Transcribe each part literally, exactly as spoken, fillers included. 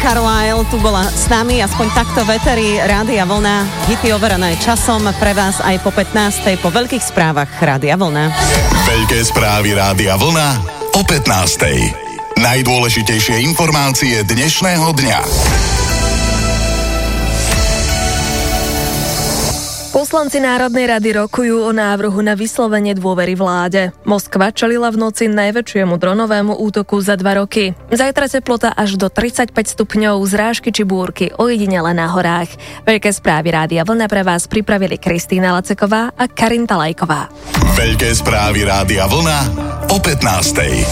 Carlisle tu bola s nami, aspoň takto veterí Rádia Vlna, hity overené časom pre vás aj po pätnástej, po veľkých správach Rádia Vlna. Veľké správy Rádia Vlna o pätnástej. Najdôležitejšie informácie dnešného dňa. Poslanci Národnej rady rokujú o návrhu na vyslovenie dôvery vláde. Moskva čelila v noci najväčšiemu dronovému útoku za dva roky. Zajtra teplota až do tridsaťpäť stupňov, zrážky či búrky ojedinele na horách. Veľké správy Rádia Vlna pre vás pripravili Kristýna Laceková a Karinta Lajková. Veľké správy Rádia Vlna o pätnástej.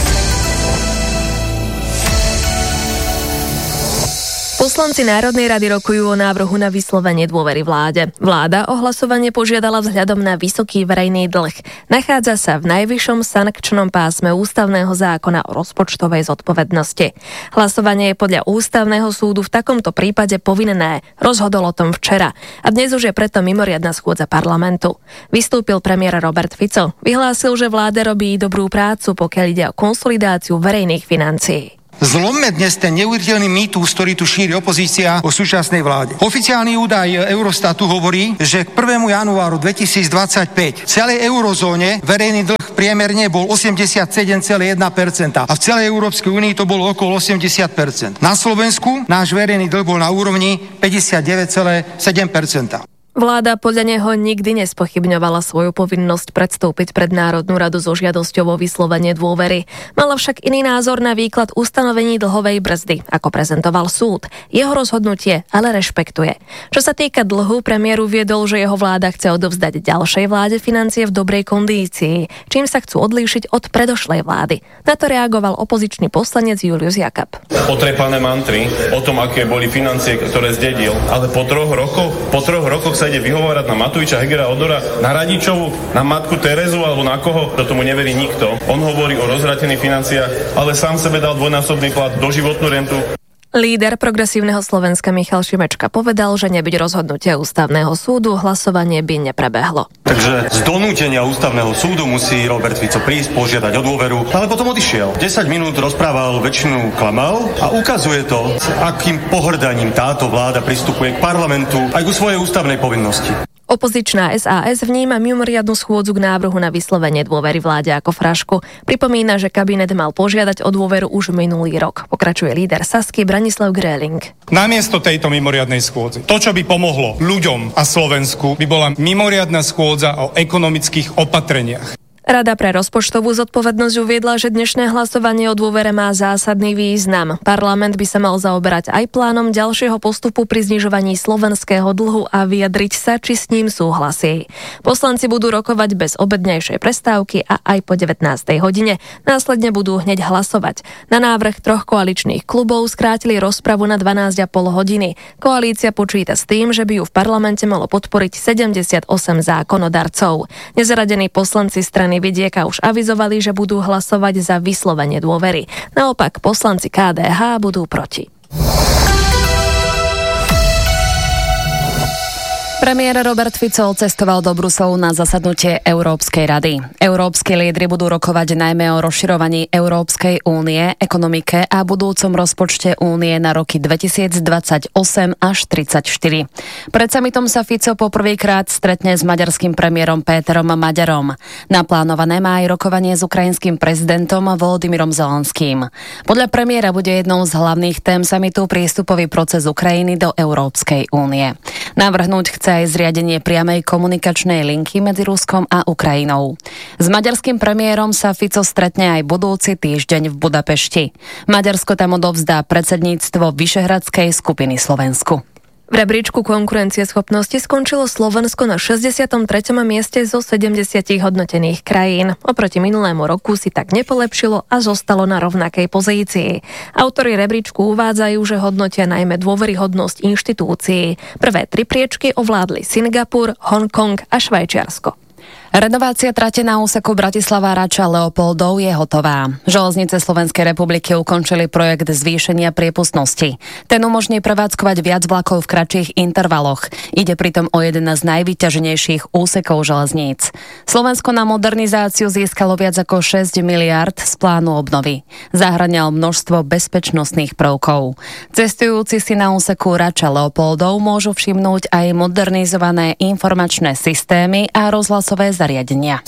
Poslanci Národnej rady rokujú o návrhu na vyslovenie dôvery vláde. Vláda o hlasovanie požiadala vzhľadom na vysoký verejný dlh. Nachádza sa v najvyššom sankčnom pásme ústavného zákona o rozpočtovej zodpovednosti. Hlasovanie je podľa ústavného súdu v takomto prípade povinné. Rozhodol o tom včera. A dnes už je preto mimoriadna schôdza parlamentu. Vystúpil premiér Robert Fico. Vyhlásil, že vláda robí dobrú prácu, pokiaľ ide o konsolidáciu verejných financií. Zlomme dnes ten neuveriteľný mýtus, ktorý tu šíri opozícia o súčasnej vláde. Oficiálny údaj Eurostatu hovorí, že k prvému januáru dvetisícdvadsaťpäť v celej eurozóne verejný dlh priemerne bol osemdesiatsedem celá jeden percent a v celej Európskej únii to bolo okolo osemdesiat percent. Na Slovensku náš verejný dlh bol na úrovni päťdesiatdeväť celá sedem percent. Vláda podľa neho nikdy nespochybňovala svoju povinnosť predstúpiť pred Národnú radu so žiadosťou o vyslovenie dôvery. Mala však iný názor na výklad ustanovení dlhovej brzdy, ako prezentoval súd. Jeho rozhodnutie ale rešpektuje. Čo sa týka dlhu, premiér uviedol, že jeho vláda chce odovzdať ďalšej vláde financie v dobrej kondícii, čím sa chcú odlíšiť od predošlej vlády. Na to reagoval opozičný poslanec Julius Jakab. Potrepané mantry o tom, aké boli financie, ktoré zdedil, ale po troch rokoch, po troch rokoch sa ide vyhovárať na Matoviča, Hegera, Odora, na Radičovu, na matku Terezu alebo na koho, to tomu neverí nikto. On hovorí o rozvrátených financiách, ale sám sebe dal dvojnásobný plat, doživotnú rentu. Líder Progresívneho Slovenska Michal Šimečka povedal, že nebyť rozhodnutia ústavného súdu, hlasovanie by neprebehlo. Takže z donútenia ústavného súdu musí Robert Fico prísť, požiadať o dôveru, ale potom odišiel. desať minút rozprával, väčšinu klamal a ukazuje to, akým pohrdaním táto vláda pristupuje k parlamentu aj ku svojej ústavnej povinnosti. Opozičná es a es vníma mimoriadnu schôdzu k návrhu na vyslovenie dôvery vláde ako frašku. Pripomína, že kabinet mal požiadať o dôveru už minulý rok. Pokračuje líder Sasky Branislav Gréling. Namiesto tejto mimoriadnej schôdze, to, čo by pomohlo ľuďom a Slovensku, by bola mimoriadna schôdza o ekonomických opatreniach. Rada pre rozpočtovú zodpovednosť uviedla, že dnešné hlasovanie o dôvere má zásadný význam. Parlament by sa mal zaoberať aj plánom ďalšieho postupu pri znižovaní slovenského dlhu a vyjadriť sa, či s ním súhlasí. Poslanci budú rokovať bez obednejšej prestávky a aj po devätnástej hodine. Následne budú hneď hlasovať. Na návrh troch koaličných klubov skrátili rozpravu na dvanásť a pol hodiny. Koalícia počíta s tým, že by ju v parlamente malo podporiť sedemdesiatosem zákonodarcov. Nezaradení poslanci strany Vidieka už avizovali, že budú hlasovať za vyslovenie dôvery. Naopak poslanci ká dé há budú proti. Premiér Robert Fico cestoval do Bruselu na zasadnutie Európskej rady. Európski lídri budú rokovať najmä o rozširovaní Európskej únie, ekonomike a budúcom rozpočte únie na roky dvetisícdvadsaťosem až tridsaťštyri. Pred summitom sa Fico poprvýkrát stretne s maďarským premiérom Péterom Maďarom. Naplánované má aj rokovanie s ukrajinským prezidentom Volodymyrom Zelenským. Podľa premiéra bude jednou z hlavných tém summitu prístupový proces Ukrajiny do Európskej únie. Navrhnúť chce aj zriadenie priamej komunikačnej linky medzi Ruskom a Ukrajinou. S maďarským premiérom sa Fico stretne aj budúci týždeň v Budapešti. Maďarsko tam odovzdá predsedníctvo Vyšehradskej skupiny Slovensku. V rebríčku konkurencieschopnosti skončilo Slovensko na šesťdesiatom treťom mieste zo sedemdesiat hodnotených krajín. Oproti minulému roku si tak nepolepšilo a zostalo na rovnakej pozícii. Autori rebríčku uvádzajú, že hodnotia najmä dôveryhodnosť inštitúcií. Prvé tri priečky ovládli Singapur, Hongkong a Švajčiarsko. Renovácia trate na úseku Bratislava-Rača-Leopoldov je hotová. Železnice Slovenskej republiky ukončili projekt zvýšenia priepustnosti. Ten umožní prevádzkovať viac vlakov v kratších intervaloch. Ide pritom o jeden z najvyťaženejších úsekov železníc. Slovensko na modernizáciu získalo viac ako šesť miliárd z plánu obnovy. Zahŕňal množstvo bezpečnostných prvkov. Cestujúci si na úseku Rača-Leopoldov môžu všimnúť aj modernizované informačné systémy a rozhlasové zariadenia.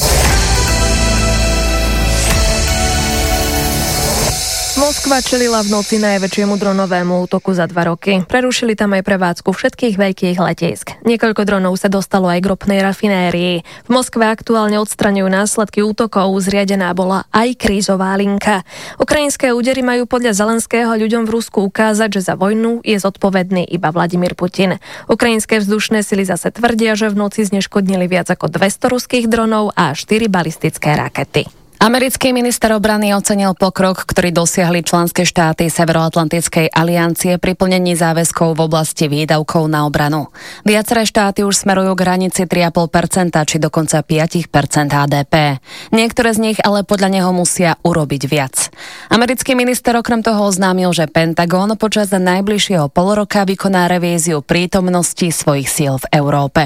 Moskva čelila v noci najväčšiemu dronovému útoku za dva roky. Prerušili tam aj prevádzku všetkých veľkých letísk. Niekoľko dronov sa dostalo aj k ropnej rafinérii. V Moskve aktuálne odstraňujú následky útokov, zriadená bola aj krízová linka. Ukrajinské údery majú podľa Zelenského ľuďom v Rusku ukázať, že za vojnu je zodpovedný iba Vladimír Putin. Ukrajinské vzdušné sily zase tvrdia, že v noci zneškodnili viac ako dvesto ruských dronov a štyri balistické rakety. Americký minister obrany ocenil pokrok, ktorý dosiahli členské štáty Severoatlantickej aliancie pri plnení záväzkov v oblasti výdavkov na obranu. Viaceré štáty už smerujú k hranici tri a pol percenta či dokonca päť percent há dé pé. Niektoré z nich ale podľa neho musia urobiť viac. Americký minister okrem toho oznámil, že Pentagon počas najbližšieho polroka vykoná revíziu prítomnosti svojich síl v Európe.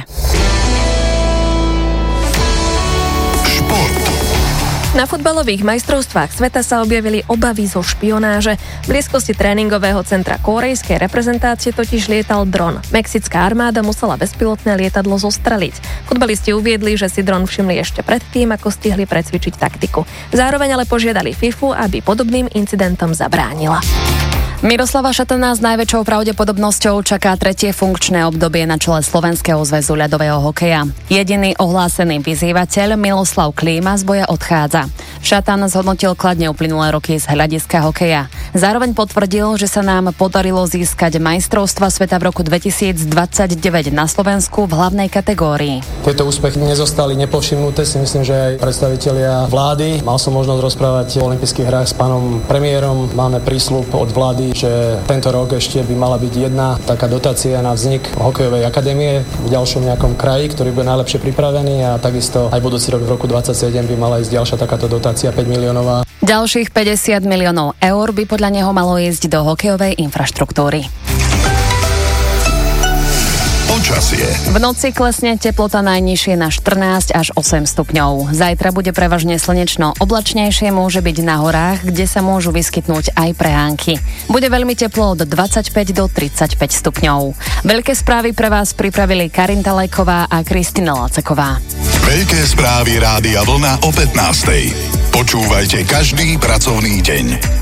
Na futbalových majstrovstvách sveta sa objavili obavy zo špionáže. V blízkosti tréningového centra kórejskej reprezentácie totiž lietal dron. Mexická armáda musela bezpilotné lietadlo zostreliť. Futbalisti uviedli, že si dron všimli ešte predtým, ako stihli precvičiť taktiku. Zároveň ale požiadali FIFU, aby podobným incidentom zabránila. Miroslava Šatana s najväčšou pravdepodobnosťou čaká tretie funkčné obdobie na čele Slovenského zväzu ľadového hokeja. Jediný ohlásený vyzývateľ Miloslav Klíma z boja odchádza. Šatan zhodnotil kladne uplynulé roky z hľadiska hokeja. Zároveň potvrdil, že sa nám podarilo získať majstrovstva sveta v roku dvetisícdvadsaťdeväť na Slovensku v hlavnej kategórii. Tieto úspechy nezostali nepovšimnuté, si myslím, že aj predstavitelia vlády. Mal som možnosť rozprávať o olympijských hrách s pánom premiérom. Máme prísľub od vlády, že tento rok ešte by mala byť jedna taká dotácia na vznik hokejovej akadémie v ďalšom nejakom kraji, ktorý bude najlepšie pripravený, a takisto aj budúci rok v roku dvadsaťsedem by mala ísť ďalšia takáto dotácia päť miliónová. Ďalších päťdesiat miliónov eur by podľa neho malo ísť do hokejovej infraštruktúry. Počasie. V noci klesne teplota najnižšie na štrnásť až osem stupňov. Zajtra bude prevažne slnečno, oblačnejšie môže byť na horách, kde sa môžu vyskytnúť aj prehánky. Bude veľmi teplo od dvadsaťpäť do tridsaťpäť stupňov. Veľké správy pre vás pripravili Karin Talajková a Kristina Laceková. Veľké správy Rádia Vlna o pätnástej. Počúvajte každý pracovný deň.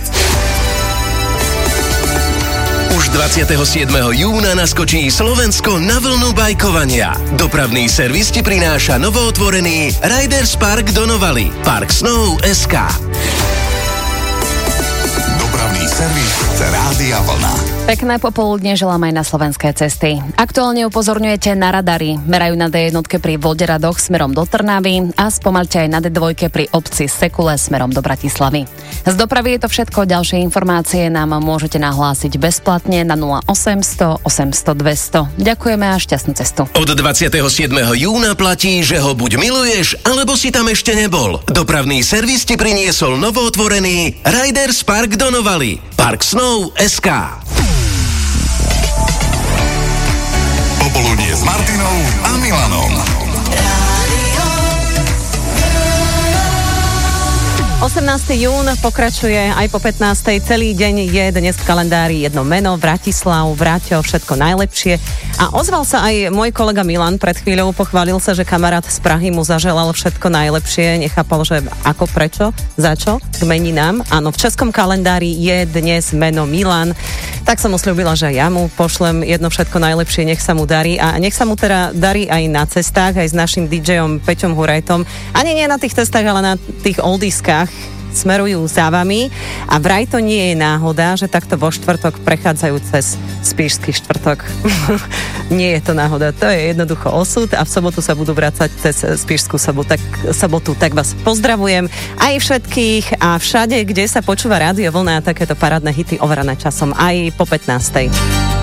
Už dvadsiateho siedmeho júna naskočí Slovensko na vlnu bajkovania. Dopravný servis ti prináša novootvorený Riders Park Donovali, Park Snow bodka es ká. Dopravný servis Rádia Vlna. Pekné popoludne želám aj na slovenské cesty. Aktuálne upozorňujete na radary. Merajú na dé jedna pri Voderadoch smerom do Trnavy a spomaľte aj na dé dva pri obci Sekule smerom do Bratislavy. Z dopravy je to všetko. Ďalšie informácie nám môžete nahlásiť bezplatne na nula osemsto osemsto dvesto. Ďakujeme a šťastnú cestu. Od dvadsiateho siedmeho júna platí, že ho buď miluješ, alebo si tam ešte nebol. Dopravný servis ti priniesol novootvorený Riders Park Donovali, Park Snow bodka es ká. Popoludnie s Martinou a Milanom. osemnásteho júna pokračuje aj po pätnástej. Celý deň je dnes v kalendári jedno meno, Vratislav, Vraťo, všetko najlepšie. A ozval sa aj môj kolega Milan, pred chvíľou pochválil sa, že kamarát z Prahy mu zaželal všetko najlepšie, nechápal, že ako, prečo, za čo, k meninám. Áno, v českom kalendári je dnes meno Milan, tak som mu sľúbila, že ja mu pošlem jedno všetko najlepšie, nech sa mu darí a nech sa mu teda darí aj na cestách, aj s našim dý džejom Peťom Hurajtom. Ani nie na tých cestách, ale na tých oldiskách smerujú za vami a vraj to nie je náhoda, že takto vo štvrtok prechádzajú cez Spišský štvrtok. Nie je to náhoda, to je jednoducho osud a v sobotu sa budú vracať cez Spišskú sobotu, tak, sobotu, tak vás pozdravujem aj všetkých a všade, kde sa počúva Rádio Vlna, takéto parádne hity overené časom aj po pätnástej.